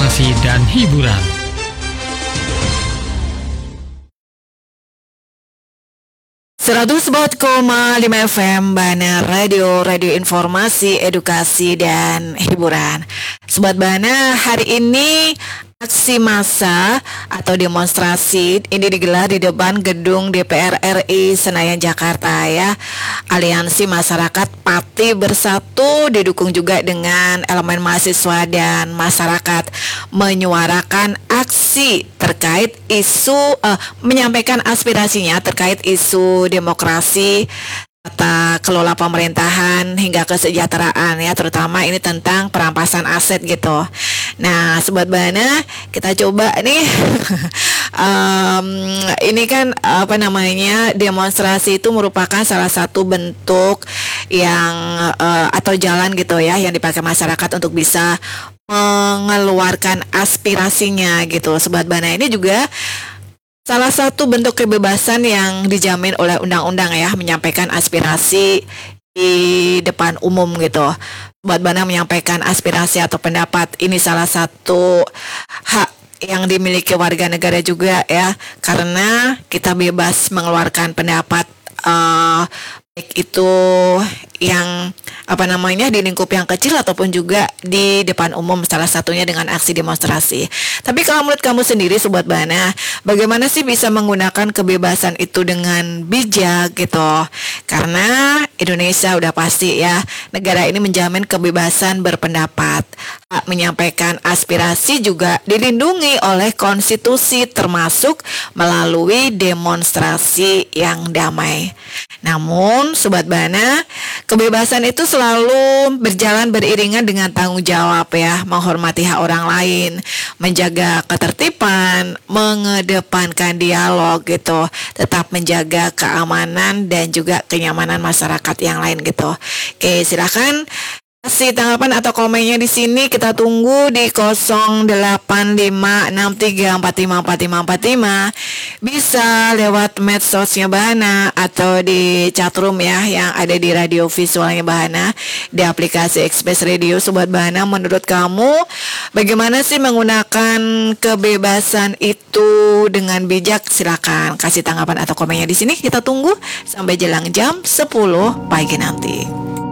informasi dan hiburan. Seratus lima FM Bana Radio Informasi, Edukasi, dan Hiburan. Sobat Bana, hari ini aksi massa atau demonstrasi ini digelar di depan gedung DPR RI Senayan, Jakarta ya. Aliansi Masyarakat Pati Bersatu didukung juga dengan elemen mahasiswa dan masyarakat menyuarakan aksi terkait isu menyampaikan aspirasinya terkait isu demokrasi, tata kelola pemerintahan hingga kesejahteraan ya, terutama ini tentang perampasan aset gitu. Nah, Sobat Bana, kita coba nih ini kan demonstrasi itu merupakan salah satu bentuk yang atau jalan gitu ya yang dipakai masyarakat untuk bisa mengeluarkan aspirasinya gitu. Sobat Bana, ini juga salah satu bentuk kebebasan yang dijamin oleh undang-undang ya, menyampaikan aspirasi di depan umum gitu. Buat Bana menyampaikan aspirasi atau pendapat ini salah satu hak yang dimiliki warga negara juga ya, karena kita bebas mengeluarkan pendapat baik itu yang di lingkup yang kecil ataupun juga di depan umum, salah satunya dengan aksi demonstrasi. Tapi kalau menurut kamu sendiri Sobat Bana, bagaimana sih bisa menggunakan kebebasan itu dengan bijak gitu? Karena Indonesia udah pasti ya, negara ini menjamin kebebasan berpendapat. Hak menyampaikan aspirasi juga dilindungi oleh konstitusi, termasuk melalui demonstrasi yang damai. Namun Sobat Bana, kebebasan itu selalu berjalan beriringan dengan tanggung jawab ya, menghormati hak orang lain, menjaga ketertiban, mengedepankan dialog gitu, tetap menjaga keamanan dan juga kenyamanan masyarakat yang lain gitu. Oke, silakan kasih tanggapan atau komennya di sini, kita tunggu di 085634545545. Bisa lewat medsosnya Bahana atau di chatroom ya yang ada di radio visualnya Bahana di aplikasi Express Radio. Sobat Bahana, menurut kamu bagaimana sih menggunakan kebebasan itu dengan bijak? Silakan kasih tanggapan atau komennya di sini. Kita tunggu sampai jelang jam 10 pagi nanti.